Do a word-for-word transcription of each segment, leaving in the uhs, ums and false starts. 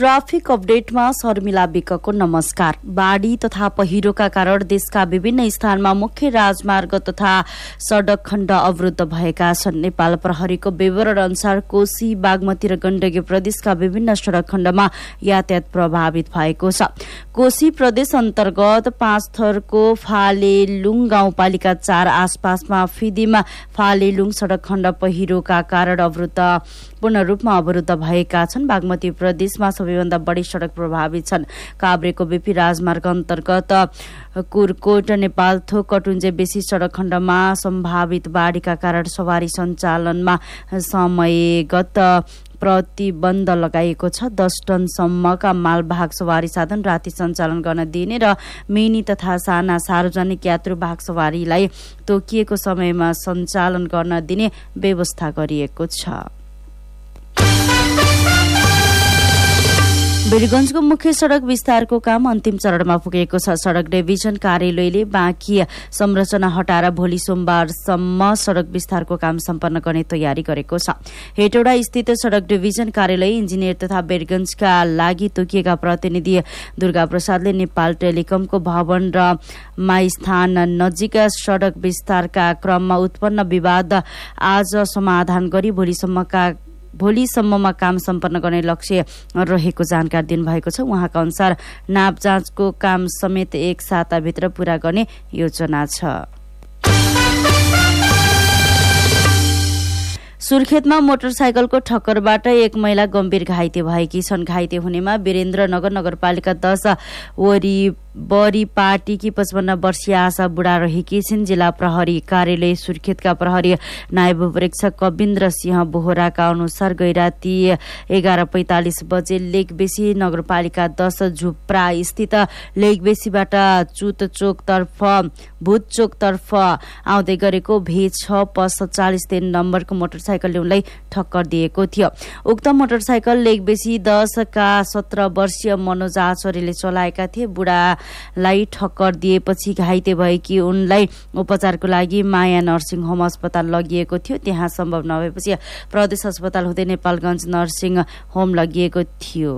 Traffic अपडेटमा Sharmila विकको नमस्कार। बाढी तथा पहिरोका कारण देशका विभिन्न स्थानमा मुख्य राजमार्ग तथा सड़क खण्ड अवरुद्ध भएका छन्। नेपाल प्रहरीको विवरण अनुसार कोशी, बागमती र गण्डकी प्रदेशका विभिन्न सड़क खण्डमा यातायात प्रभावित भएको छ। कोशी प्रदेश अन्तर्गत पाँचथरको फालेलुङ गाउँपालिका चार आसपासमा फिदिम फालेलुङ सड़क खण्ड पहिरोका कारण अवरुद्ध पूर्ण रूपमा अवरुद्ध भएका छन्। बागमती प्रदेशमा सबैभन्दा बढी सड़क प्रभावित छन्। काभ्रेको बीपी राजमार्ग अन्तर्गत कुरकोट नेपालथोक कटुन्जे बेसी सड़क खण्डमा सम्भावित बाढीका कारण सवारी सञ्चालनमा समयगत प्रतिबन्ध लगाइएको छ। दस टनसम्मका मालवाहक सवारी साधन राति सञ्चालन गर्न दिने र मिनी तथा साना सार्वजनिक यात्रुवाहक सवारीलाई तोकिएको समयमा सञ्चालन गर्न दिने व्यवस्था गरिएको छ। वीरगंजको मुख्य सड़क विस्तारको काम अन्तिम चरणमा पुगेको छ। सड़क डिभिजन कार्यालयले बाँकी संरचना हटाएर भोलि सोमबारसम्म सड़क विस्तारको काम सम्पन्न गर्ने तयारी गरेको छ। हेटौडा स्थित सड़क डिभिजन कार्यालय इन्जिनियर तथा वीरगंजका लागि तोकिएका प्रतिनिधि दुर्गा प्रसादले नेपाल टेलिकमको भवन र माइस्थान नजिक सड़क विस्तारका क्रममा उत्पन्न विवाद आज समाधान गरी भोलिसम्मका भोलिसम्ममा काम सम्पन्न गर्ने लक्ष्य रहेको जानकारी दिनुभएको छ। उहाँका अनुसार नाप जाँचको काम समेत एक साताभित्र पूरा गर्ने योजना छ। सुर्खेतमा मोटरसाइकलको ठक्करबाट एक महिला गम्भीर घाइते भएकी छन्। घाइते हुनेमा वीरेन्द्रनगर नगरपालिका दस वरी बरी पार्टीकी पचपन्न वर्षीय आशा बुढा रहेकी छिन्। जिल्ला प्रहरी कार्यालय सुर्खेतका प्रहरी नायब उपरीक्षक कविन्द्र सिंह बोहराका अनुसार गैराती एघार पैंतालिस बजे लेकबेसी नगरपालिका दस झुप्रा स्थित लेकबेसीबाट चुत चोकतर्फ भूत चोकतर्फ आउँदै गरेको भे छ प सत्तालिस तीन नम्बरको मोटरसाइकलले उनलाई ठक्कर दिएको थियो। उक्त मोटरसाइकल लेकबेसी दसका सत्र वर्षीय मनोज आचार्यले चलाएका थिए। बुढा लाई ठक्कर दिएपछि घाइते भएकी उनलाई उपचारको लागि माया नर्सिङ होम अस्पताल लगिएको थियो। त्यहाँ सम्भव नभएपछि प्रदेश अस्पताल हुँदै नेपालगञ्ज नर्सिङ होम लगिएको थियो।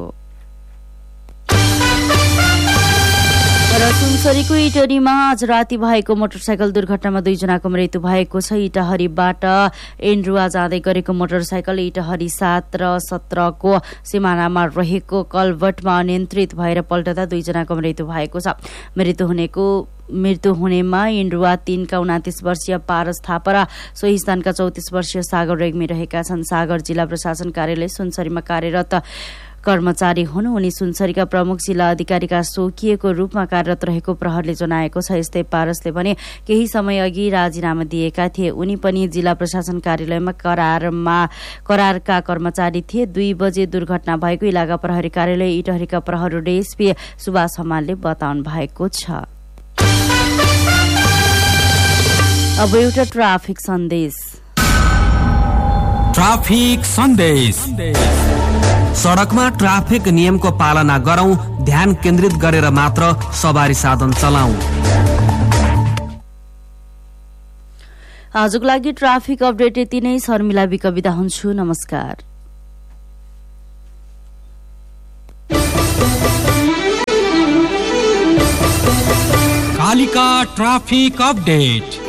र सुनसरीको इटहरीमा आज राति भएको मोटरसाइकल दुर्घटनामा दुईजनाको मृत्यु भएको छ। इटहरीबाट एन्ड्रुवा जाँदै गरेको मोटरसाइकल इटहरी सात र सत्रको सिमानामा रहेको कलभटमा अनियन्त्रित भएर पल्टदा दुईजनाको मृत्यु भएको छ। मृत्यु हुनेको मृत्यु हुनेमा इन्डुवा तीनका उनातिस वर्षीय पारस थापा र सोही स्थानका चौतिस वर्षीय सागर रेग्मी रहेका छन्। सागर जिल्ला प्रशासन कार्यालय सुनसरीमा कार्यरत कर्मचारी हुन्। उनी सुनसरीका प्रमुख जिल्ला अधिकारीका स्वकीयको रूपमा कार्यरत रहेको प्रहरले जनाएको छ। यस्तै पारसले भने केही समय अघि राजीनामा दिएका थिए। उनी पनि जिल्ला प्रशासन कार्यालयमा करारमा करारका कर्मचारी थिए। दुई बजे दुर्घटना भएको इलाका प्रहरी कार्यालय इटहरीका प्रहरी डीएसपी सुभाष हमालले बताउनु भएको छ। अब एउटा ट्राफिक सन्देश। ट्राफिक सन्देश। सड़कमा ट्राफिक नियमको पालना गरौं, ध्यान केन्द्रित गरेर मात्र सवारी साधन चलाऊ। आजको लागि ट्राफिक अपडेट यति नै। शर्मिला विक बिदा हुन्छु। नमस्कार। Kalika traffic update.